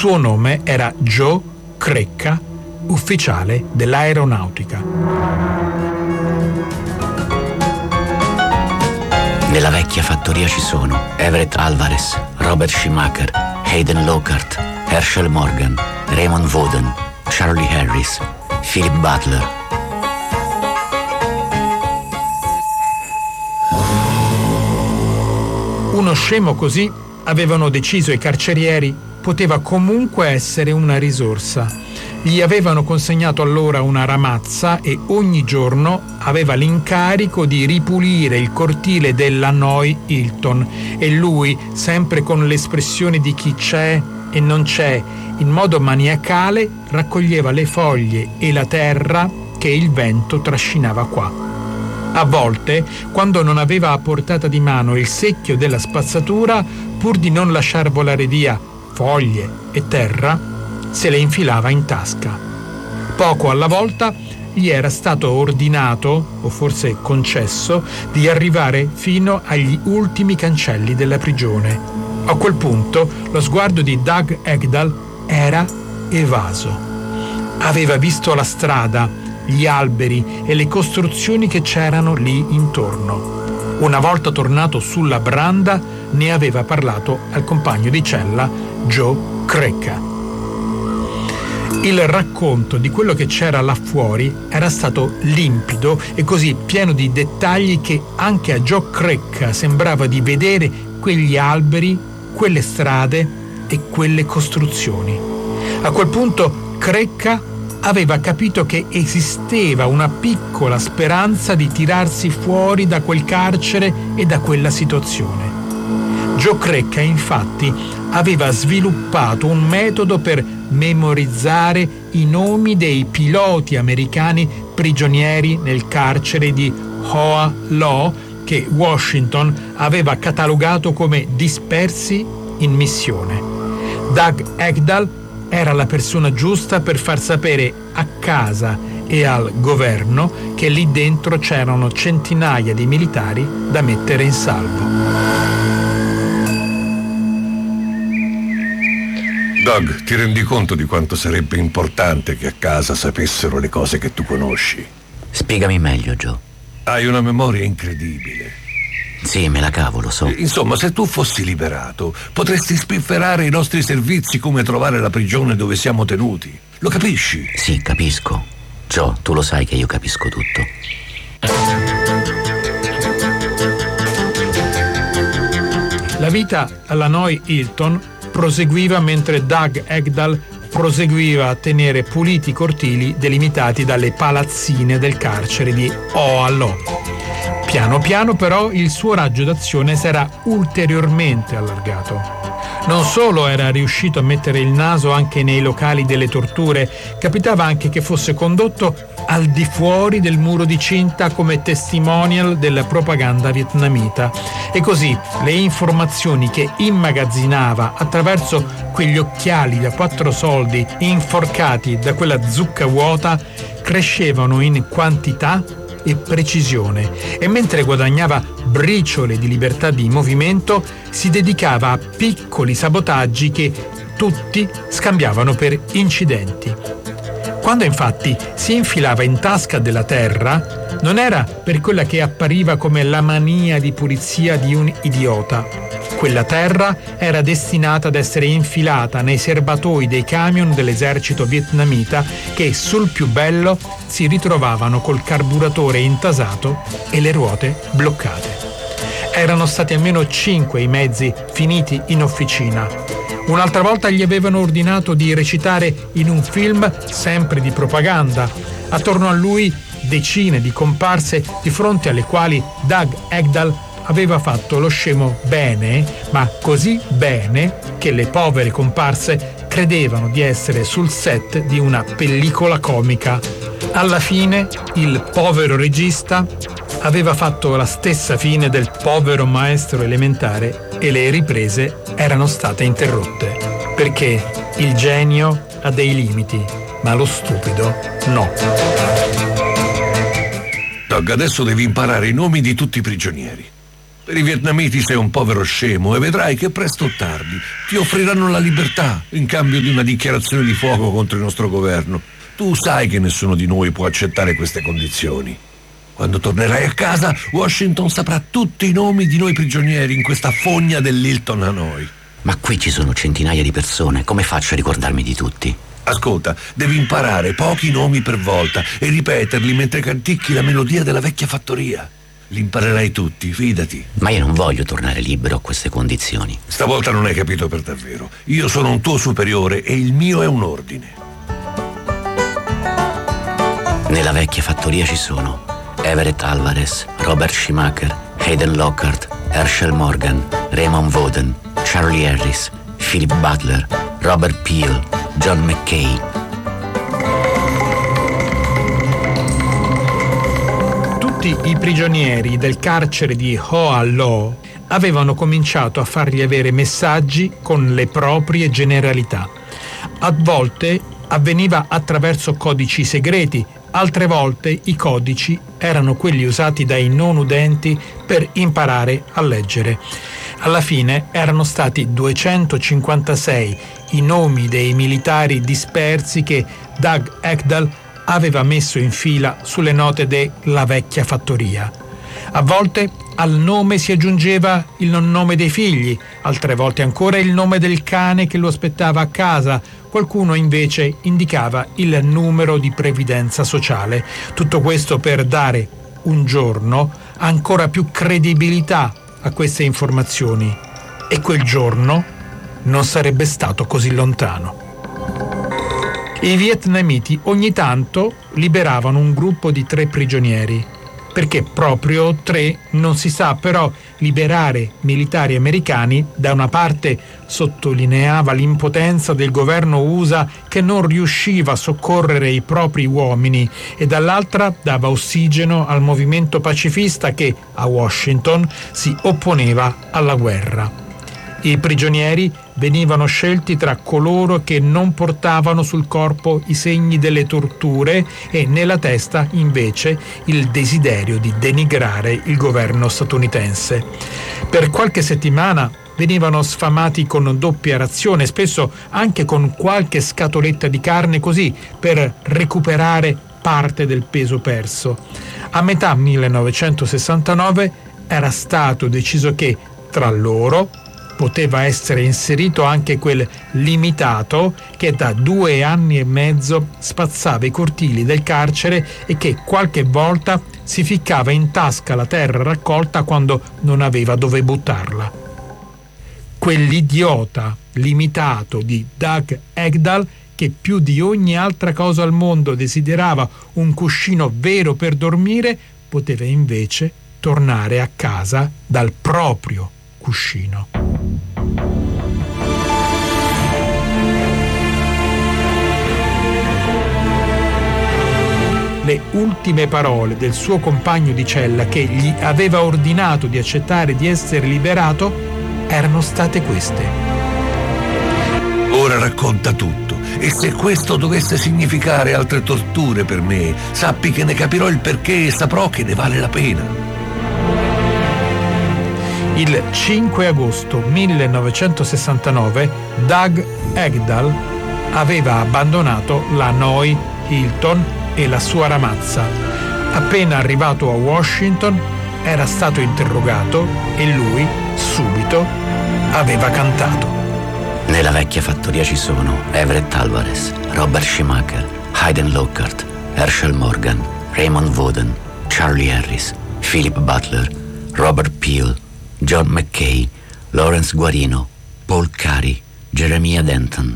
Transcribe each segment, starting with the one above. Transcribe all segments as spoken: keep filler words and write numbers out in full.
suo nome era Joe Crecca, ufficiale dell'aeronautica. Nella vecchia fattoria ci sono Everett Alvarez, Robert Schumacher, Hayden Lockhart, Herschel Morgan, Raymond Voden, Charlie Harris, Philip Butler. Uno scemo così, avevano deciso i carcerieri, poteva comunque essere una risorsa. Gli avevano consegnato allora una ramazza e ogni giorno aveva l'incarico di ripulire il cortile dell'Hanoi Hilton e lui, sempre con l'espressione di chi c'è e non c'è, in modo maniacale raccoglieva le foglie e la terra che il vento trascinava qua. A volte, quando non aveva a portata di mano il secchio della spazzatura, pur di non lasciar volare via foglie e terra, se le infilava in tasca. Poco alla volta gli era stato ordinato, o forse concesso, di arrivare fino agli ultimi cancelli della prigione. A quel punto lo sguardo di Doug Egdahl era evaso. Aveva visto la strada, gli alberi e le costruzioni che c'erano lì intorno. Una volta tornato sulla branda, ne aveva parlato al compagno di cella Joe Crecca. Il racconto di quello che c'era là fuori era stato limpido e così pieno di dettagli che anche a Joe Crecca sembrava di vedere quegli alberi, quelle strade e quelle costruzioni. A quel punto Crecca aveva capito che esisteva una piccola speranza di tirarsi fuori da quel carcere e da quella situazione. Joe Crecca, infatti, aveva sviluppato un metodo per memorizzare i nomi dei piloti americani prigionieri nel carcere di Hoa Lo, che Washington aveva catalogato come dispersi in missione. Doug Egdahl era la persona giusta per far sapere a casa e al governo che lì dentro c'erano centinaia di militari da mettere in salvo. Doug, ti rendi conto di quanto sarebbe importante che a casa sapessero le cose che tu conosci? Spiegami meglio, Joe. Hai una memoria incredibile. Sì, me la cavo, lo so. Insomma, se tu fossi liberato, potresti spifferare i nostri servizi come trovare la prigione dove siamo tenuti. Lo capisci? Sì, capisco. Joe, tu lo sai che io capisco tutto. La vita all'Hanoi Hilton proseguiva mentre Doug Egdahl proseguiva a tenere puliti i cortili delimitati dalle palazzine del carcere di Hoa Lo. Piano piano però il suo raggio d'azione si era ulteriormente allargato. Non solo era riuscito a mettere il naso anche nei locali delle torture, capitava anche che fosse condotto al di fuori del muro di cinta come testimonial della propaganda vietnamita. E così le informazioni che immagazzinava attraverso quegli occhiali da quattro soldi inforcati da quella zucca vuota crescevano in quantità e precisione, e mentre guadagnava briciole di libertà di movimento si dedicava a piccoli sabotaggi che tutti scambiavano per incidenti. Quando infatti si infilava in tasca della terra, non era per quella che appariva come la mania di pulizia di un idiota. Quella terra era destinata ad essere infilata nei serbatoi dei camion dell'esercito vietnamita che sul più bello si ritrovavano col carburatore intasato e le ruote bloccate. Erano stati almeno cinque i mezzi finiti in officina. Un'altra volta gli avevano ordinato di recitare in un film sempre di propaganda. Attorno a lui decine di comparse di fronte alle quali Doug Egdahl aveva fatto lo scemo bene, ma così bene che le povere comparse credevano di essere sul set di una pellicola comica. Alla fine il povero regista aveva fatto la stessa fine del povero maestro elementare e le riprese erano state interrotte, perché il genio ha dei limiti, ma lo stupido no. Doug, adesso devi imparare i nomi di tutti i prigionieri. Per i vietnamiti sei un povero scemo e vedrai che presto o tardi ti offriranno la libertà in cambio di una dichiarazione di fuoco contro il nostro governo. Tu sai che nessuno di noi può accettare queste condizioni. Quando tornerai a casa, Washington saprà tutti i nomi di noi prigionieri in questa fogna dell'Hilton Hanoi. Ma qui ci sono centinaia di persone, come faccio a ricordarmi di tutti? Ascolta, devi imparare pochi nomi per volta e ripeterli mentre canticchi la melodia della vecchia fattoria. Li imparerai tutti, fidati. Ma io non voglio tornare libero a queste condizioni. Stavolta non hai capito per davvero. Io sono un tuo superiore e il mio è un ordine. Nella vecchia fattoria ci sono Everett Alvarez, Robert Schumacher, Hayden Lockhart, Herschel Morgan, Raymond Voden, Charlie Harris, Philip Butler, Robert Peel, John McKay. Tutti i prigionieri del carcere di Hoa Lo avevano cominciato a fargli avere messaggi con le proprie generalità. A volte avveniva attraverso codici segreti, altre volte i codici erano quelli usati dai non udenti per imparare a leggere. Alla fine erano stati duecentocinquantasei i nomi dei militari dispersi che Doug Egdahl aveva messo in fila sulle note della vecchia fattoria. A volte al nome si aggiungeva il nome dei figli, altre volte ancora il nome del cane che lo aspettava a casa, qualcuno invece indicava il numero di previdenza sociale. Tutto questo per dare un giorno ancora più credibilità a queste informazioni, e quel giorno non sarebbe stato così lontano. I vietnamiti ogni tanto liberavano un gruppo di tre prigionieri, perché proprio tre non si sa, però liberare militari americani da una parte sottolineava l'impotenza del governo U S A che non riusciva a soccorrere i propri uomini e dall'altra dava ossigeno al movimento pacifista che a Washington si opponeva alla guerra. I prigionieri venivano scelti tra coloro che non portavano sul corpo i segni delle torture e nella testa invece il desiderio di denigrare il governo statunitense. Per qualche settimana venivano sfamati con doppia razione, spesso anche con qualche scatoletta di carne, così per recuperare parte del peso perso. A metà millenovecentosessantanove era stato deciso che tra loro poteva essere inserito anche quel limitato che da due anni e mezzo spazzava i cortili del carcere e che qualche volta si ficcava in tasca la terra raccolta quando non aveva dove buttarla. Quell'idiota limitato di Doug Egdahl, che più di ogni altra cosa al mondo desiderava un cuscino vero per dormire, poteva invece tornare a casa dal proprio cuscino. Le ultime parole del suo compagno di cella, che gli aveva ordinato di accettare di essere liberato, erano state queste: ora racconta tutto, e se questo dovesse significare altre torture per me, sappi che ne capirò il perché e saprò che ne vale la pena. Il cinque agosto millenovecentosessantanove Doug Egdahl aveva abbandonato la Hanoi Hilton e la sua ramazza. Appena arrivato a Washington era stato interrogato e lui subito aveva cantato. Nella vecchia fattoria ci sono Everett Alvarez, Robert Schumacher, Hayden Lockhart, Herschel Morgan, Raymond Voden, Charlie Harris, Philip Butler, Robert Peel, John McKay, Lawrence Guarino, Paul Carey, Jeremiah Denton.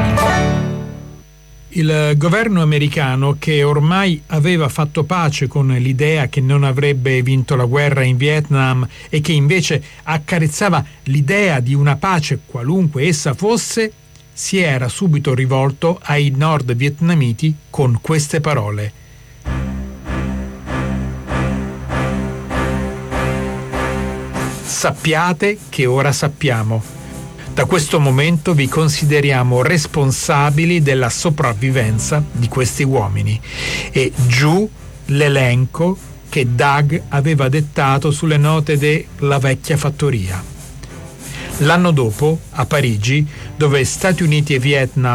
Il governo americano, che ormai aveva fatto pace con l'idea che non avrebbe vinto la guerra in Vietnam e che invece accarezzava l'idea di una pace qualunque essa fosse, si era subito rivolto ai nord-vietnamiti con queste parole: sappiate che ora sappiamo. Da questo momento vi consideriamo responsabili della sopravvivenza di questi uomini. E giù l'elenco che Doug aveva dettato sulle note de La vecchia fattoria. L'anno dopo, a Parigi, dove Stati Uniti e Vietnam